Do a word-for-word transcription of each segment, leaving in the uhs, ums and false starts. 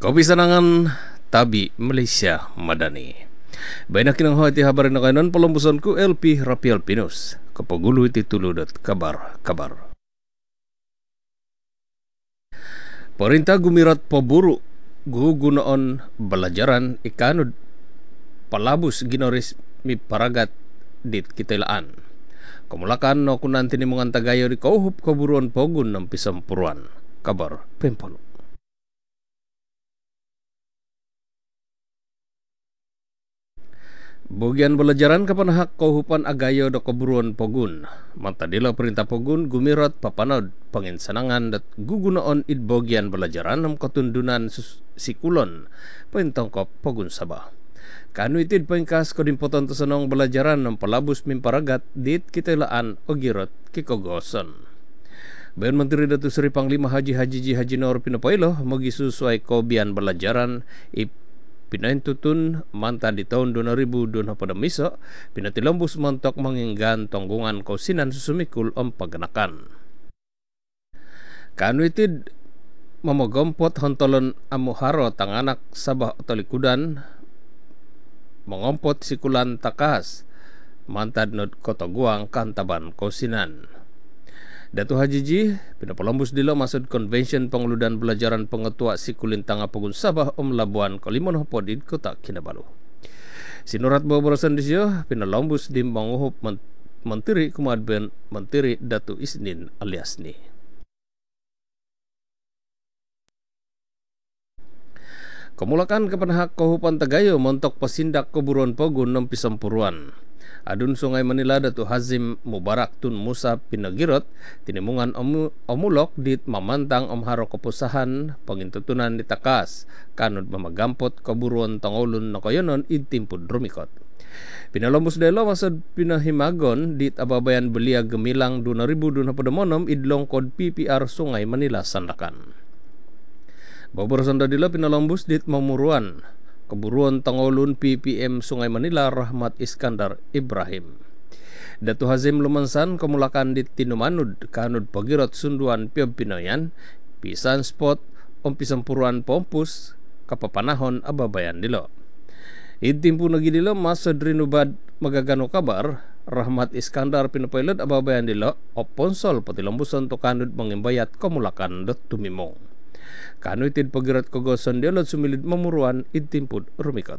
Kopi Sanangan Tabi Malaysia Madani. Baina kinang hati habarin na kainan palumbusan ku L P Rapial Pinus. Kapagulu iti tuludot kabar-kabar. Perintah gumirat paburu gugunoon belajaran ikanud palabus ginoris mi paragat dit kitailaan. Kamulakan no kunan tinimungan tagayo di kauhup kaburuan pogun ng pisampuruan. Kabar Pempono. Bagian belajaran kapanahak kauhupan agayo do kaburuan pogun. Mantadila perintah pogun gumirat papanod panginsanangan dat gugunoon id bagian belajaran ng katundunan sikulon paintongkop pogun Sabah. Kanu itid pangkas kodimpoton tasanong belajaran ng palabus mimparagat dit kitailaan o girot kikogoson. Bayan Menteri Datuk Seri Panglima Haji Haji Ji Haji Nur Pinopoilo magisusuay kobian belajaran ip pinaintutun manta di tahun dua ribu dua puluh miso pinatilambus mantok manginggan tonggungan kausinan susumikul om paganakan. Kanu itid mamogompot hontolon amuharo tanganak Sabah otolikudan mengompot sikulan takas mantad not kotoguang kantaban kausinan. Datu Haji Ji pinapalambus dilo masud konvensyen panguludan belajaran pengetua sikulin tanga pogun Sabah om Labuan Kalimon Hopodid Kota Kinabalu. Sinurat babarasan disyo pinalambus di manguhup menteri kumadben menteri Datu Isnin alias ni. Kemulakan kepanahak kauhupan Tagayo montok pasindak keburuan pogun ng pisampuruan. Adun Sungai Manila Datu Hazim Mubarak Tun Musa Pinagirot tinimungan omu, omulok dit mamantang omharo kepusahan pengintutunan di takas kanod mamagampot keburuan tangolun nakoyonon id timpud rumikot. Pinalambus delo masad pinahimagon dit ababayan belia gemilang dua ribu dua puluh monom id longkod P P R Sungai Manila Sandakan. Babor sandadila pinalambus dit mamuruan keburuan tangolun P P M Sungai Manila Rahmat Iskandar Ibrahim. Datu Hazim lumansan kemulakan di Tinumanud kanud pagirot sunduan Piob Pinoyan pisan spot om pisampuruan pompus kapapanahon ababayan dilo. Idtimpu nagi dilo masad rinubad magagano kabar Rahmat Iskandar pinapailat ababayan dilo oponsol patilambusan to kanud mangimbayat kemulakan dot tumimong. Kanu itid pagirat kogoson dialot sumilid mamuruan idtimpud rumikot.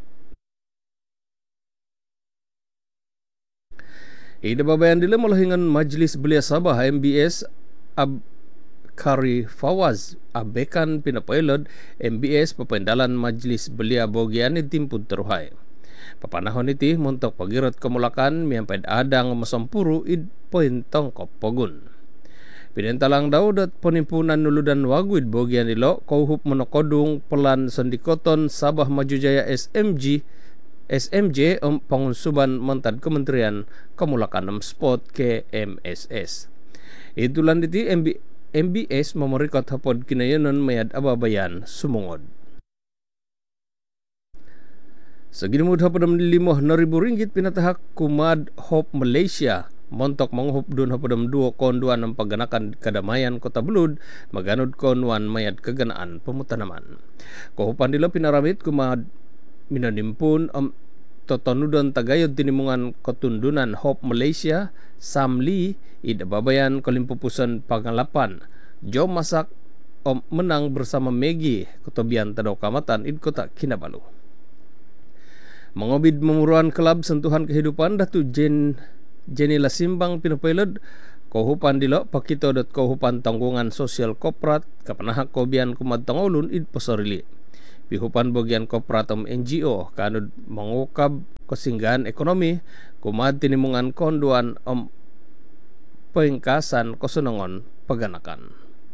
Ida babayan dila malahingan Majlis Belia Sabah M B S Ab Kari Fawaz abekan pinapailod M B S papandalan Majlis Belia Bogian idtimpud teruhay. Papanahon iti montok pagirat kemulakan miamped adang masampuru id pointong kopogun. Pinentalang daw dat penimpunan nuludan wagwid bogian nilo kauhup monokodung pelan sandikoton Sabah Maju Jaya S M G S M J um, pangunsuban mantad Kementerian Kemulakan Spot K M S S. Itulan diti M B S memorikot hapod kinayonon mayad ababayan sumungod. Saginimud hapod limoh na ribu ringgit pinatahak kumad Hope Malaysia montok manghup dun hapadam duo konduan ng pagganakan kadamayan Kota Belud maganod konwan mayad kaganaan pemutanaman. Kohupan dilo pinaramit kumad minanimpun am totonudan tagayod tinimungan ketundunan Hope Malaysia Samli idababayan kalimpupusan pangalapan Jo Masak om menang bersama Megi Kotobian Tadaw Kamatan id Kota Kinabalu. Mengobid memuruan kelab sentuhan kehidupan Datu Jen Jenny Lasimbang pinapailod kauhupan dilo pakito dot kauhupan tanggungan sosial koprat kapanahak kobian kumad tangolun id pasarili. Pihupan bagian koprat om N G O kanud mangukab kasinggahan ekonomi kumad tinimungan konduan om pengkasan kosunongon paganakan.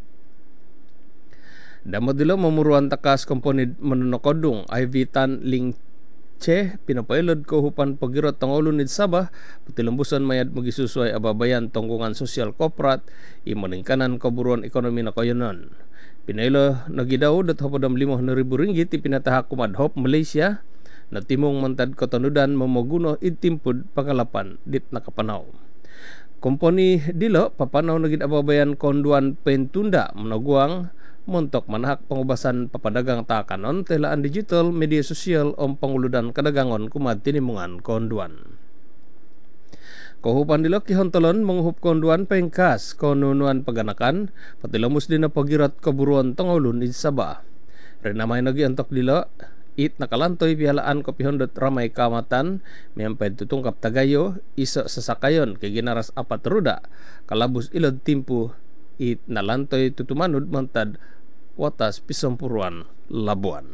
Damod dilo mamuruan takas komponid menunokodung Ivitan Ling Che pinapailod ko hupan pagirot tangolun nid Sabah patilambusan mayad magisusuay ababayan tanggungan sosial koprat imaningkanan kaburuan ekonomi na kayonon. Pinailo nagidaw dat hapadam limoh na ribu ringgit ipinatahak kumad Hope Malaysia na timong mantad katanudan mamoguno idtimpud pangalapan dit nakapanaw. Komponi dilo papanaw nagid ababayan konduan pentunda managuang montok manahak pengubasan papadagang takanon telaan digital media sosial om panguludan kadagangon kumad tinimungan konduan. Kohupan dilo kihontolon menguhup konduan pengkas konunuan paganakan patilamus din na pagirat kaburuan tangolun di Sabah. Renamay nagi antok dilo it nakalantoy pihalaan ko pihondot ramay kamatan miyampay tutungkap tagayo iso sasakayon kay ginaras apat ruda kalabus ilod timpu it nalantoy tutumanod mantad watas pisampuruan Labuan.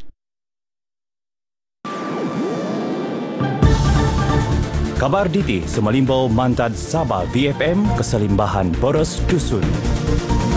Kabar diti sumalimbaw mantad Sabah V F M kesalimbahan Boros Dusun.